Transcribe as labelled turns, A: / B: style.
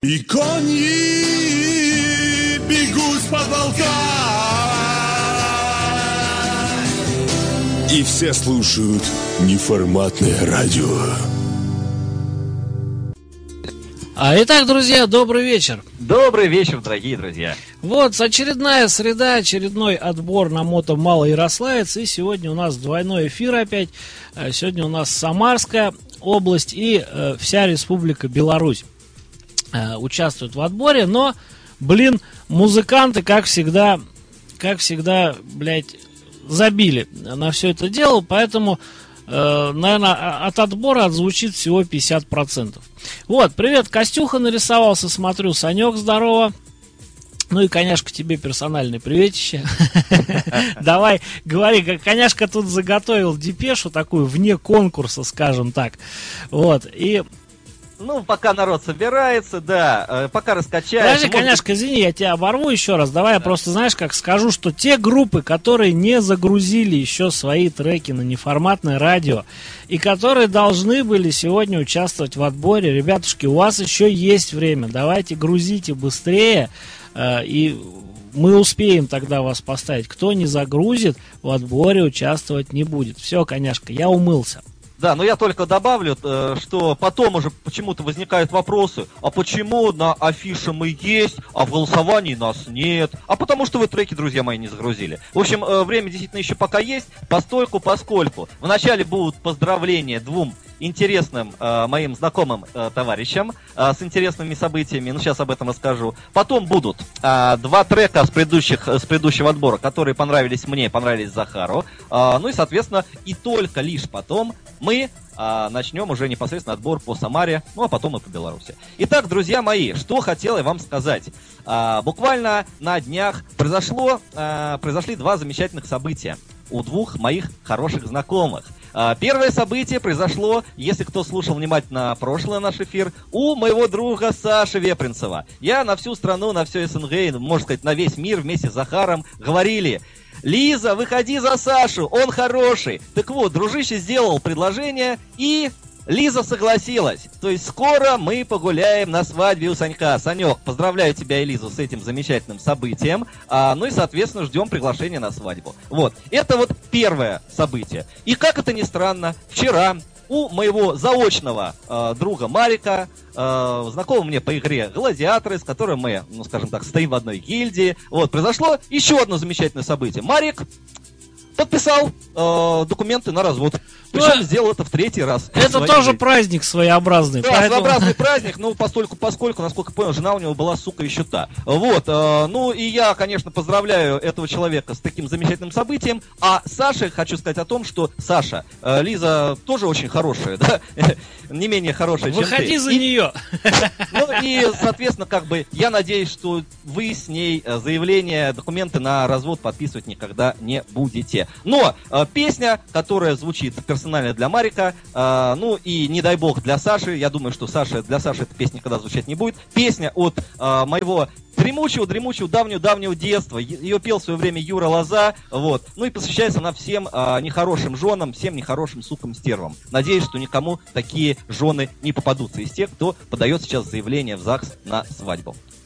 A: И кони бегут с потолка. И все слушают неформатное радио.
B: Итак, друзья, добрый вечер.
C: Добрый вечер, дорогие друзья.
B: Вот, очередная среда, очередной отбор на мото Малоярославец. И сегодня у нас двойной эфир опять. Сегодня у нас Самарская область и вся Республика Беларусь участвуют в отборе. Но, музыканты, как всегда, забили на все это дело. Поэтому, наверное, от отбора отзвучит всего 50%. Вот, привет, Костюха нарисовался, смотрю. Санек, здорово. Ну и, Коняшка, тебе персональный приветище. Давай, говори, Коняшка тут заготовил депешу такую, вне конкурса, скажем так. Вот, и...
C: Ну, пока народ собирается, да, пока раскачаешь.
B: Подожди, Коняшка, извини, я тебя оборву еще раз. Давай я просто, знаешь, как скажу, что те группы, которые не загрузили еще свои треки на неформатное радио, и которые должны были сегодня участвовать в отборе, ребятушки, у вас еще есть время. Давайте грузите быстрее, и мы успеем тогда вас поставить. Кто не загрузит, в отборе участвовать не будет. Все, Коняшка, я умылся.
C: Да, но я только добавлю, что потом уже почему-то возникают вопросы, а почему на афише мы есть, а в голосовании нас нет, а потому что вы треки, друзья мои, не загрузили. В общем, время действительно еще пока есть, поскольку. Вначале будут поздравления двум интересным моим знакомым товарищам с интересными событиями, сейчас об этом расскажу. Потом будут два трека с предыдущего отбора, которые понравились мне, понравились Захару. Ну и, соответственно, и только лишь потом мы начнем уже непосредственно отбор по Самаре, ну а потом и по Беларуси. Итак, друзья мои, что хотел я вам сказать. Буквально на днях произошли два замечательных события у двух моих хороших знакомых. Первое событие произошло, если кто слушал внимательно прошлый наш эфир, у моего друга Саши Вепринцева. Я на всю страну, на все СНГ, можно сказать, на весь мир вместе с Захаром говорили: Лиза, выходи за Сашу, он хороший. Так вот, дружище сделал предложение, и Лиза согласилась. То есть скоро мы погуляем на свадьбе у Санька. Санек, поздравляю тебя и Лизу с этим замечательным событием. Ну и, соответственно, ждем приглашения на свадьбу. Вот, это вот первое событие. И как это ни странно, вчера у моего заочного друга Марика, знакомого мне по игре «Гладиаторы», с которым мы, ну скажем так, стоим в одной гильдии, вот, произошло еще одно замечательное событие. Марик подписал документы на развод. Причем сделал это в третий раз.
B: Это тоже жизни. Праздник своеобразный.
C: Да, поэтому... своеобразный праздник, ну, поскольку, насколько я понял, жена у него была, сука, еще та. Вот, ну, и я, конечно, поздравляю этого человека с таким замечательным событием. А Саше хочу сказать о том, что, Саша, Лиза тоже очень хорошая, да? Не менее хорошая, чем ты.
B: Выходи за нее.
C: Ну, и, соответственно, как бы, я надеюсь, что вы с ней заявление, документы на развод подписывать никогда не будете. Но песня, которая звучит персонально для Марика, ну и не дай бог для Саши, я думаю, что для Саши эта песня никогда звучать не будет. Песня от моего дремучего давнего детства. Ее пел в свое время Юра Лоза, вот. Ну и посвящается она всем нехорошим женам, всем нехорошим сукам-стервам. Надеюсь, что никому такие жены не попадутся из тех, кто подает сейчас заявление в ЗАГС на свадьбу.